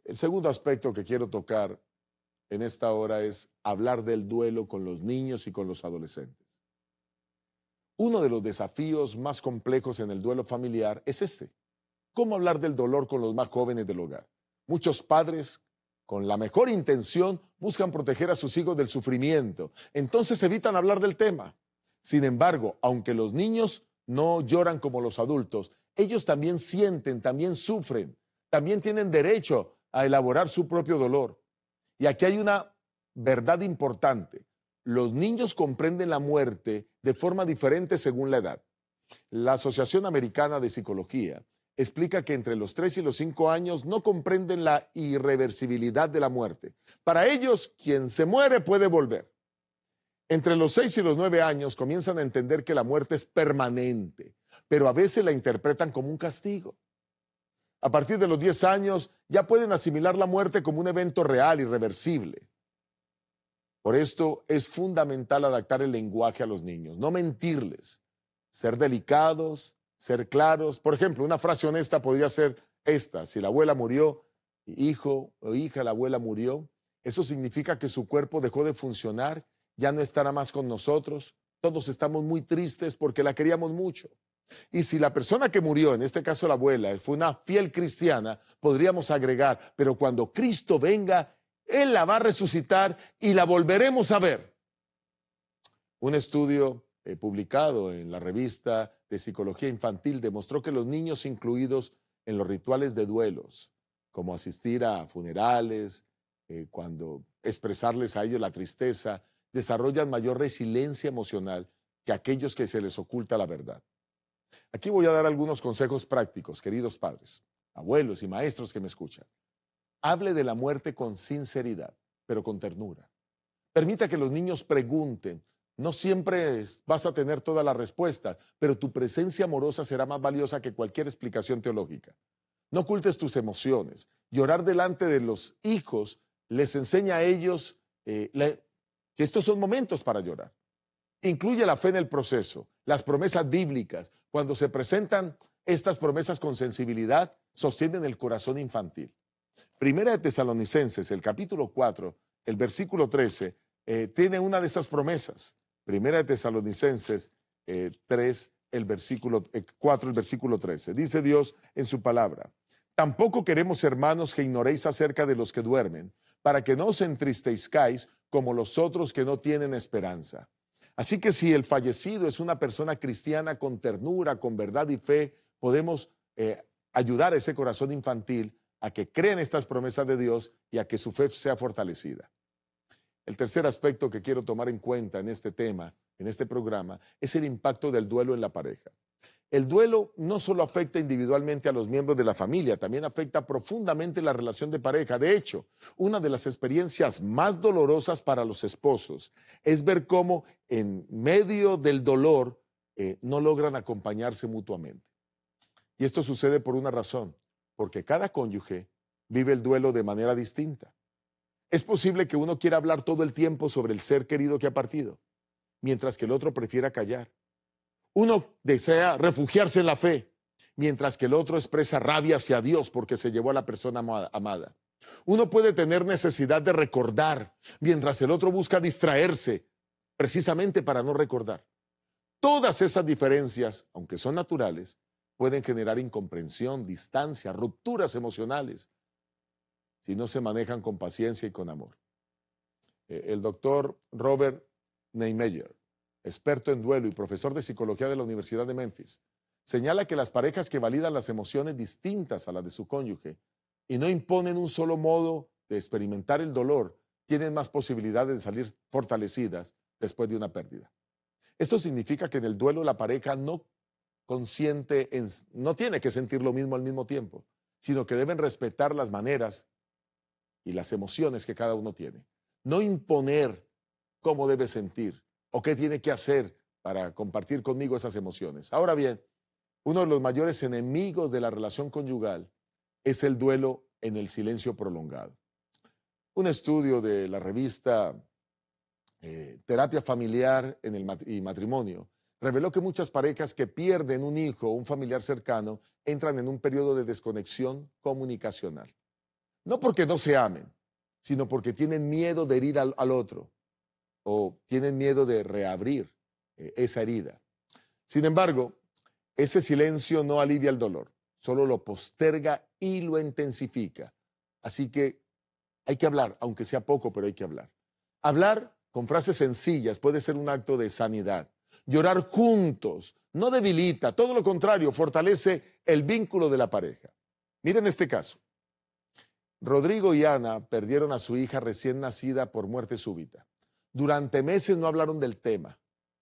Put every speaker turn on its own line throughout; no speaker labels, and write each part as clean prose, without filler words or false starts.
El segundo aspecto que quiero tocar en esta hora es hablar del duelo con los niños y con los adolescentes. Uno de los desafíos más complejos en el duelo familiar es este: ¿cómo hablar del dolor con los más jóvenes del hogar? Muchos padres, con la mejor intención, buscan proteger a sus hijos del sufrimiento, entonces evitan hablar del tema. Sin embargo, aunque los niños no lloran como los adultos, ellos también sienten, también sufren, también tienen derecho a elaborar su propio dolor. Y aquí hay una verdad importante: los niños comprenden la muerte de forma diferente según la edad. La Asociación Americana de Psicología explica que entre los 3 y los 5 años no comprenden la irreversibilidad de la muerte. Para ellos, quien se muere puede volver. Entre los 6 y los 9 años comienzan a entender que la muerte es permanente, pero a veces la interpretan como un castigo. A partir de los 10 años ya pueden asimilar la muerte como un evento real, irreversible. Por esto es fundamental adaptar el lenguaje a los niños, no mentirles, ser delicados, ser claros. Por ejemplo, una frase honesta podría ser esta: si la abuela murió, hijo o hija, la abuela murió, eso significa que su cuerpo dejó de funcionar, ya no estará más con nosotros, todos estamos muy tristes porque la queríamos mucho. Y si la persona que murió, en este caso la abuela, fue una fiel cristiana, podríamos agregar: pero cuando Cristo venga, Él la va a resucitar y la volveremos a ver. Un estudio publicado en la revista de Psicología Infantil demostró que los niños incluidos en los rituales de duelos, como asistir a funerales, cuando expresarles a ellos la tristeza, desarrollan mayor resiliencia emocional que aquellos que se les oculta la verdad. Aquí voy a dar algunos consejos prácticos, queridos padres, abuelos y maestros que me escuchan. Hable de la muerte con sinceridad, pero con ternura. Permita que los niños pregunten. No siempre vas a tener toda la respuesta, pero tu presencia amorosa será más valiosa que cualquier explicación teológica. No ocultes tus emociones. Llorar delante de los hijos les enseña a ellos que estos son momentos para llorar. Incluye la fe en el proceso, las promesas bíblicas. Cuando se presentan estas promesas con sensibilidad, sostienen el corazón infantil. Primera de Tesalonicenses, el capítulo 4, el versículo 13, tiene una de esas promesas. Primera de Tesalonicenses 3, el versículo 4, el versículo 13. Dice Dios en su palabra: tampoco queremos, hermanos, que ignoréis acerca de los que duermen, para que no os entristezcáis como los otros que no tienen esperanza. Así que si el fallecido es una persona cristiana, con ternura, con verdad y fe, podemos ayudar a ese corazón infantil a que crean estas promesas de Dios y a que su fe sea fortalecida. El tercer aspecto que quiero tomar en cuenta en este tema, en este programa, es el impacto del duelo en la pareja. El duelo no solo afecta individualmente a los miembros de la familia, también afecta profundamente la relación de pareja. De hecho, una de las experiencias más dolorosas para los esposos es ver cómo en medio del dolor no logran acompañarse mutuamente. Y esto sucede por una razón: porque cada cónyuge vive el duelo de manera distinta. Es posible que uno quiera hablar todo el tiempo sobre el ser querido que ha partido, mientras que el otro prefiera callar. Uno desea refugiarse en la fe, mientras que el otro expresa rabia hacia Dios porque se llevó a la persona amada. Uno puede tener necesidad de recordar, mientras el otro busca distraerse, precisamente para no recordar. Todas esas diferencias, aunque son naturales, pueden generar incomprensión, distancia, rupturas emocionales, si no se manejan con paciencia y con amor. El doctor Robert Neymeyer, experto en duelo y profesor de psicología de la Universidad de Memphis, señala que las parejas que validan las emociones distintas a las de su cónyuge y no imponen un solo modo de experimentar el dolor, tienen más posibilidades de salir fortalecidas después de una pérdida. Esto significa que en el duelo la pareja no tiene que sentir lo mismo al mismo tiempo, sino que deben respetar las maneras y las emociones que cada uno tiene. No imponer cómo debe sentir o qué tiene que hacer para compartir conmigo esas emociones. Ahora bien, uno de los mayores enemigos de la relación conyugal es el duelo en el silencio prolongado. Un estudio de la revista Terapia Familiar y Matrimonio reveló que muchas parejas que pierden un hijo o un familiar cercano entran en un periodo de desconexión comunicacional. No porque no se amen, sino porque tienen miedo de herir al otro o tienen miedo de reabrir esa herida. Sin embargo, ese silencio no alivia el dolor, solo lo posterga y lo intensifica. Así que hay que hablar, aunque sea poco, pero hay que hablar. Hablar con frases sencillas puede ser un acto de sanidad. Llorar juntos no debilita, todo lo contrario, fortalece el vínculo de la pareja. Miren este caso. Rodrigo y Ana perdieron a su hija recién nacida por muerte súbita. Durante meses no hablaron del tema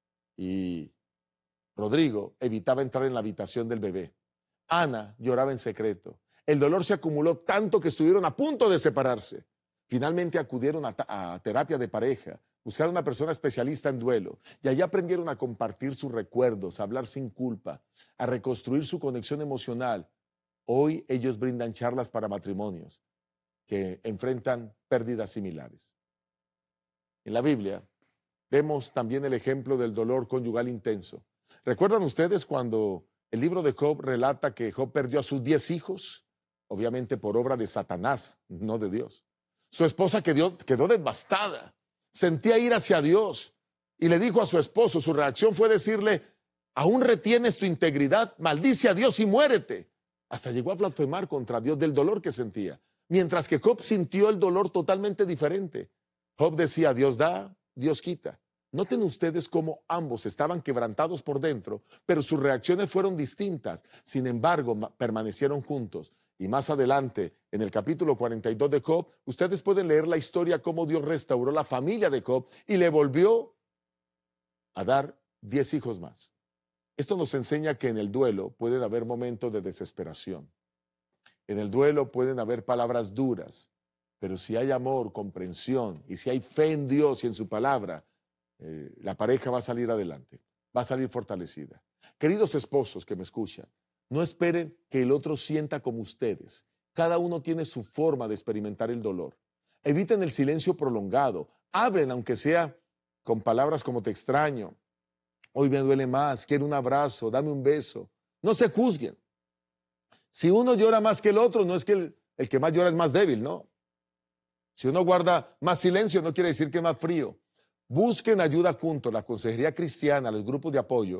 y Rodrigo evitaba entrar en la habitación del bebé. Ana lloraba en secreto. El dolor se acumuló tanto que estuvieron a punto de separarse. Finalmente acudieron a terapia de pareja, buscaron a una persona especialista en duelo y allí aprendieron a compartir sus recuerdos, a hablar sin culpa, a reconstruir su conexión emocional. Hoy ellos brindan charlas para matrimonios que enfrentan pérdidas similares. En la Biblia vemos también el ejemplo del dolor conyugal intenso. ¿Recuerdan ustedes cuando el libro de Job relata que Job perdió a sus 10 hijos? Obviamente por obra de Satanás, no de Dios. Su esposa quedó devastada, sentía ir hacia Dios y le dijo a su esposo, su reacción fue decirle, ¿aún retienes tu integridad? Maldice a Dios y muérete. Hasta llegó a blasfemar contra Dios del dolor que sentía, mientras que Job sintió el dolor totalmente diferente. Job decía, Dios da, Dios quita. Noten ustedes cómo ambos estaban quebrantados por dentro, pero sus reacciones fueron distintas. Sin embargo, permanecieron juntos. Y más adelante, en el capítulo 42 de Job, ustedes pueden leer la historia cómo Dios restauró la familia de Job y le volvió a dar 10 hijos más. Esto nos enseña que en el duelo pueden haber momentos de desesperación. En el duelo pueden haber palabras duras, pero si hay amor, comprensión y si hay fe en Dios y en su palabra, la pareja va a salir adelante, va a salir fortalecida. Queridos esposos que me escuchan, no esperen que el otro sienta como ustedes. Cada uno tiene su forma de experimentar el dolor. Eviten el silencio prolongado. Hablen, aunque sea con palabras como te extraño, hoy me duele más, quiero un abrazo, dame un beso. No se juzguen. Si uno llora más que el otro, no es que el que más llora es más débil, no. Si uno guarda más silencio, no quiere decir que es más frío. Busquen ayuda juntos. La consejería cristiana, los grupos de apoyo,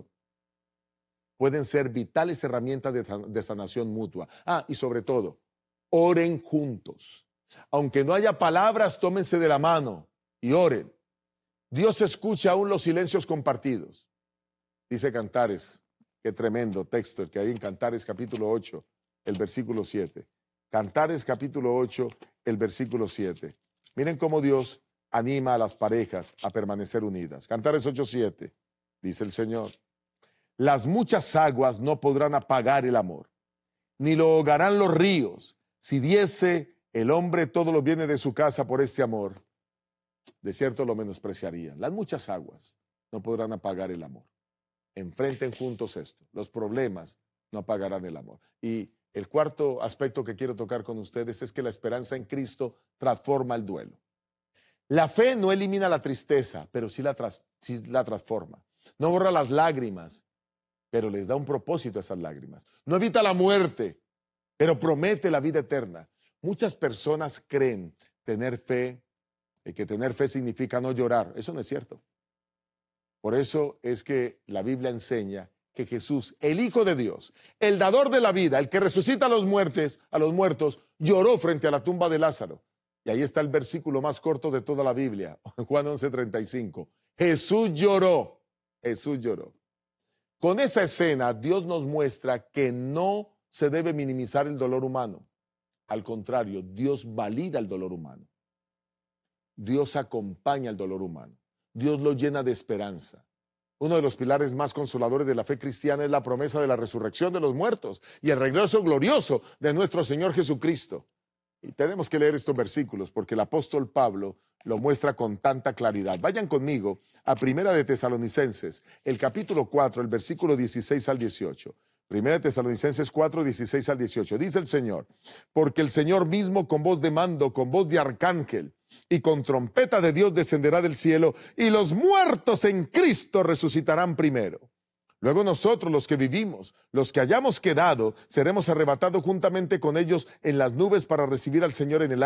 pueden ser vitales herramientas de sanación mutua. Y sobre todo, oren juntos. Aunque no haya palabras, tómense de la mano y oren. Dios escucha aún los silencios compartidos. Dice Cantares, qué tremendo texto el que hay en Cantares capítulo 8, el versículo 7. Cantares capítulo 8, el versículo 7. Miren cómo Dios anima a las parejas a permanecer unidas. Cantares 8:7, dice el Señor. Las muchas aguas no podrán apagar el amor, ni lo ahogarán los ríos. Si diese el hombre todos los bienes de su casa por este amor, de cierto lo menospreciarían. Las muchas aguas no podrán apagar el amor. Enfrenten juntos esto. Los problemas no apagarán el amor. Y el cuarto aspecto que quiero tocar con ustedes es que la esperanza en Cristo transforma el duelo. La fe no elimina la tristeza, pero sí la transforma. No borra las lágrimas, pero les da un propósito a esas lágrimas. No evita la muerte, pero promete la vida eterna. Muchas personas creen tener fe, que tener fe significa no llorar. Eso no es cierto. Por eso es que la Biblia enseña que Jesús, el Hijo de Dios, el dador de la vida, el que resucita a los muertos, lloró frente a la tumba de Lázaro. Y ahí está el versículo más corto de toda la Biblia, Juan 11:35. Jesús lloró, Jesús lloró. Con esa escena, Dios nos muestra que no se debe minimizar el dolor humano. Al contrario, Dios valida el dolor humano. Dios acompaña el dolor humano. Dios lo llena de esperanza. Uno de los pilares más consoladores de la fe cristiana es la promesa de la resurrección de los muertos y el regreso glorioso de nuestro Señor Jesucristo. Y tenemos que leer estos versículos porque el apóstol Pablo lo muestra con tanta claridad. Vayan conmigo a Primera de Tesalonicenses, el capítulo 4, el versículo 16 al 18. Primera de Tesalonicenses 4, 16 al 18. Dice el Señor, porque el Señor mismo con voz de mando, con voz de arcángel y con trompeta de Dios descenderá del cielo y los muertos en Cristo resucitarán primero. Luego nosotros, los que vivimos, los que hayamos quedado, seremos arrebatados juntamente con ellos en las nubes para recibir al Señor en el